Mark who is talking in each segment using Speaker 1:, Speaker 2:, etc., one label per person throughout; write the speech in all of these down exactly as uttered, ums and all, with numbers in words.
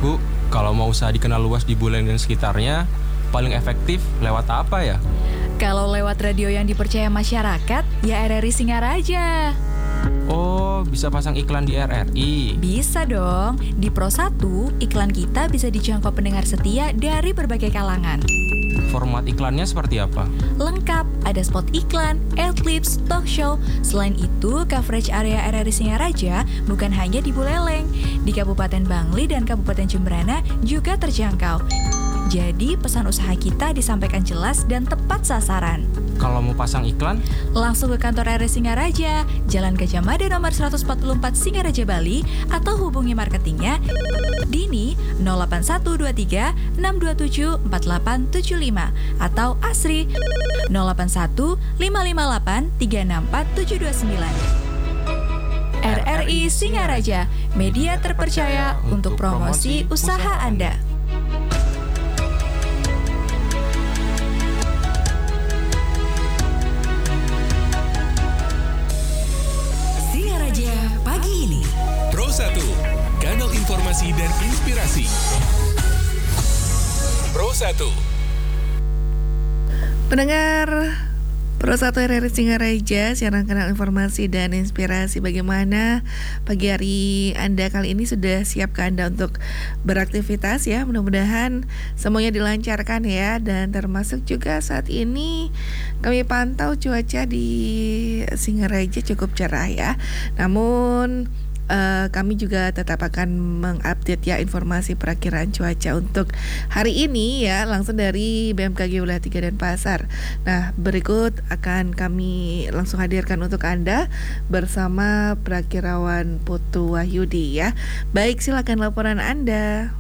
Speaker 1: Bu, kalau mau usaha dikenal luas di Buleleng dan sekitarnya, paling efektif lewat apa ya?
Speaker 2: Kalau lewat radio yang dipercaya masyarakat, ya R R I Singaraja.
Speaker 1: Oh, bisa pasang iklan di R R I?
Speaker 2: Bisa dong. Di Pro satu, iklan kita bisa dijangkau pendengar setia dari berbagai kalangan.
Speaker 1: Format iklannya seperti apa?
Speaker 2: Lengkap, ada spot iklan, adlibs, talk show. Selain itu, coverage area R R I Singaraja bukan hanya di Buleleng. Di Kabupaten Bangli dan Kabupaten Jemberana juga terjangkau. Jadi, pesan usaha kita disampaikan jelas dan tepat sasaran.
Speaker 1: Kalau mau pasang iklan?
Speaker 2: Langsung ke kantor R R I Singaraja, Jalan Gajah Mada nomor seratus empat puluh empat Singaraja, Bali, atau hubungi marketingnya Dini nol delapan satu dua tiga enam dua tujuh empat delapan tujuh lima atau Asri nol delapan satu lima lima delapan tiga enam empat tujuh dua sembilan. R R I Singaraja, media terpercaya untuk promosi usaha Anda.
Speaker 3: Pagi ini Pro satu, kanal informasi dan inspirasi. Pro satu.
Speaker 4: Pendengar Pro satu R R I Singaraja, siaran kanal informasi dan inspirasi. Bagaimana pagi hari Anda kali ini? Sudah siapkah Anda untuk beraktivitas ya? Mudah-mudahan semuanya dilancarkan ya. Dan termasuk juga saat ini kami pantau cuaca di Singaraja cukup cerah ya. Namun Uh, kami juga tetap akan mengupdate ya informasi perakiraan cuaca untuk hari ini ya, langsung dari B M K G Wilayah tiga Denpasar. Nah, berikut akan kami langsung hadirkan untuk Anda bersama Prakirawan Putu Wahyudi ya. Baik, silakan laporan Anda.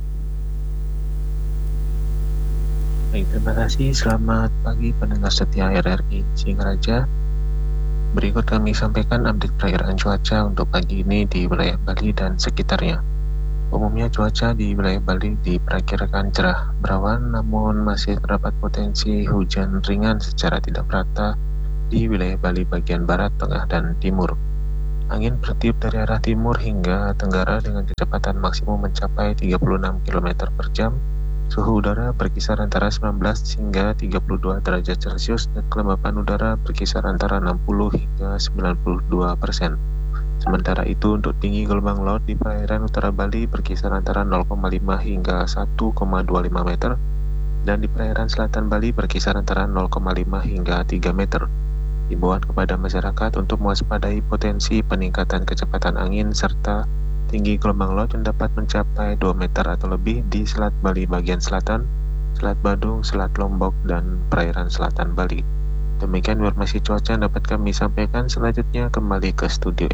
Speaker 5: Baik, terima kasih. Selamat pagi pendengar setia R R I Singaraja. Berikut kami sampaikan update perakiraan cuaca untuk pagi ini di wilayah Bali dan sekitarnya. Umumnya cuaca di wilayah Bali diperkirakan cerah berawan, namun masih terdapat potensi hujan ringan secara tidak merata di wilayah Bali bagian barat, tengah, dan timur. Angin bertiup dari arah timur hingga tenggara dengan kecepatan maksimum mencapai tiga puluh enam kilometer per jam. Suhu udara berkisar antara sembilan belas hingga tiga puluh dua derajat Celcius dan kelembapan udara berkisar antara enam puluh hingga sembilan puluh dua persen. Sementara itu untuk tinggi gelombang laut di perairan utara Bali berkisar antara nol koma lima hingga satu koma dua lima meter dan di perairan selatan Bali berkisar antara nol koma lima hingga tiga meter. Himbauan kepada masyarakat untuk mewaspadai potensi peningkatan kecepatan angin serta tinggi gelombang laut yang dapat mencapai dua meter atau lebih di Selat Bali bagian selatan, Selat Badung, Selat Lombok, dan perairan selatan Bali. Demikian informasi cuaca yang dapat kami sampaikan. Selanjutnya kembali ke studio.